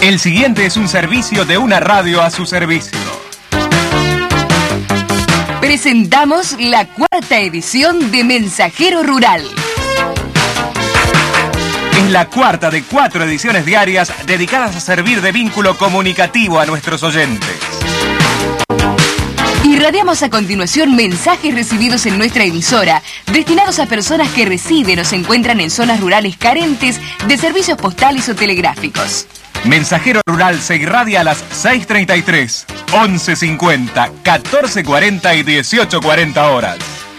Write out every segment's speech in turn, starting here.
El siguiente es un servicio de una radio a su servicio. Presentamos la 4ª edición de Mensajero Rural. Es la 4ª de 4 ediciones diarias dedicadas a servir de vínculo comunicativo a nuestros oyentes. Irradiamos a continuación mensajes recibidos en nuestra emisora, destinados a personas que residen o se encuentran en zonas rurales carentes de servicios postales o telegráficos. Mensajero Rural se irradia a las 6:33, 11:50, 14:40 y 18:40 horas.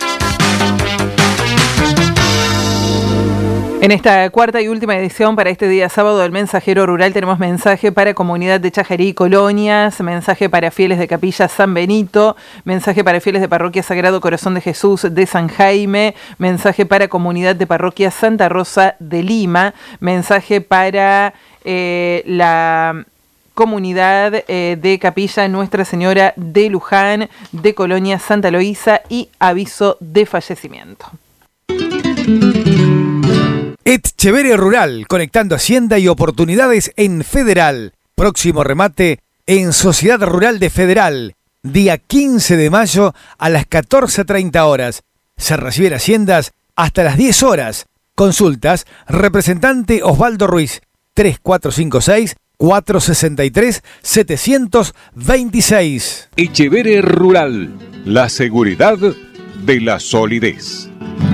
En esta 4ª y última edición para este día sábado del Mensajero Rural tenemos mensaje para Comunidad de Chajarí y Colonias, mensaje para fieles de Capilla San Benito, mensaje para fieles de Parroquia Sagrado Corazón de Jesús de San Jaime, mensaje para Comunidad de Parroquia Santa Rosa de Lima, mensaje para la Comunidad de Capilla Nuestra Señora de Luján, de Colonia Santa Loíza y aviso de fallecimiento. Etcheverry Rural, conectando hacienda y oportunidades en Federal. Próximo remate en Sociedad Rural de Federal, día 15 de mayo a las 14:30 horas. Se reciben haciendas hasta las 10 horas. Consultas, representante Osvaldo Ruiz, 3456-463-726. Etcheverry Rural, la seguridad de la solidez.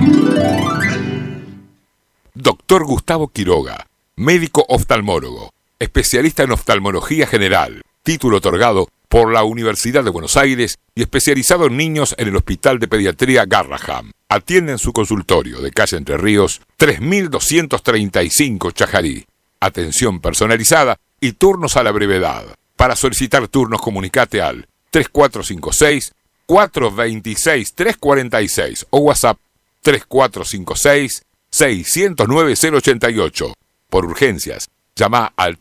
Doctor Gustavo Quiroga, médico oftalmólogo, especialista en oftalmología general, título otorgado por la Universidad de Buenos Aires y especializado en niños en el Hospital de Pediatría Garraham. Atiende en su consultorio de calle Entre Ríos, 3235 Chajarí. Atención personalizada y turnos a la brevedad. Para solicitar turnos comunicate al 3456-426-346 o WhatsApp 3456-609-088. Por urgencias, llama al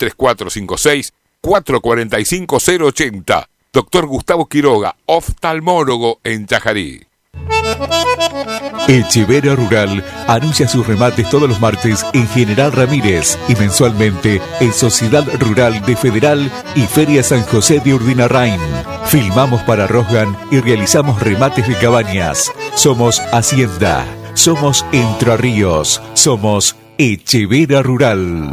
3456-445-080. Doctor Gustavo Quiroga, oftalmólogo en Chajarí. Etcheverry Rural anuncia sus remates todos los martes en General Ramírez y mensualmente en Sociedad Rural de Federal y Feria San José de Urdinarrain. Filmamos para Rosgan y realizamos remates de cabañas. Somos Hacienda. Somos Entre Ríos, somos Etcheverry Rural.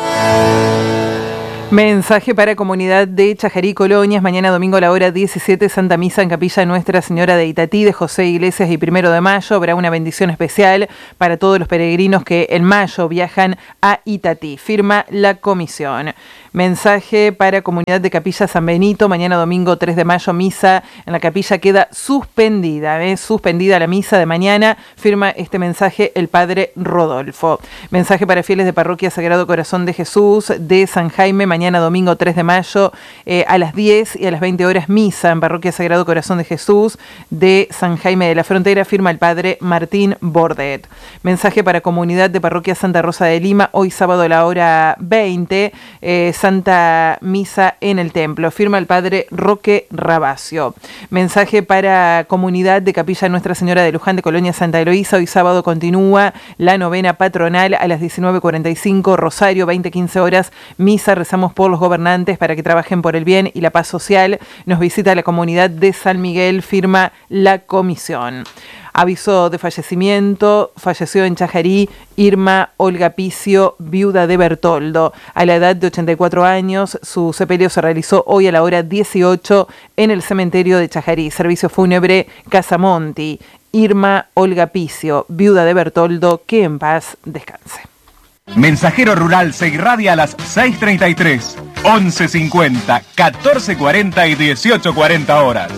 Mensaje para Comunidad de Chajarí Colonias, mañana domingo a la hora 17, Santa Misa en Capilla Nuestra Señora de Itatí, de José Iglesias y 1 de mayo. Habrá una bendición especial para todos los peregrinos que en mayo viajan a Itatí. Firma la comisión. Mensaje para Comunidad de Capilla San Benito, mañana domingo 3 de mayo, misa en la capilla queda suspendida, suspendida la misa de mañana, firma este mensaje el padre Rodolfo. Mensaje para fieles de Parroquia Sagrado Corazón de Jesús de San Jaime, mañana domingo 3 de mayo a las 10 y a las 20 horas misa en Parroquia Sagrado Corazón de Jesús de San Jaime de la Frontera, firma el padre Martín Bordet. Mensaje para Comunidad de Parroquia Santa Rosa de Lima, hoy sábado a la hora 20, Santa Misa en el Templo, firma el padre Roque Rabacio. Mensaje para Comunidad de Capilla Nuestra Señora de Luján de Colonia Santa Eloísa, hoy sábado continúa la novena patronal a las 19:45, Rosario, 20:15 horas, misa, rezamos por los gobernantes para que trabajen por el bien y la paz social. Nos visita la comunidad de San Miguel, firma la comisión. Aviso de fallecimiento, falleció en Chajarí Irma Olga Picio, viuda de Bertoldo, a la edad de 84 años. Su sepelio se realizó hoy a la hora 18 en el cementerio de Chajarí. Servicio fúnebre Casamonti. Irma Olga Picio, viuda de Bertoldo, que en paz descanse. Mensajero Rural se irradia a las 6:33, 11:50, 14:40 y 18:40 horas.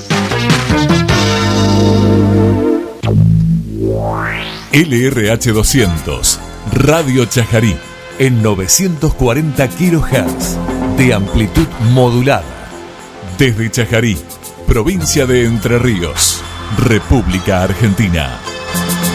LRH 200, Radio Chajarí, en 940 kHz, de amplitud modulada. Desde Chajarí, provincia de Entre Ríos, República Argentina.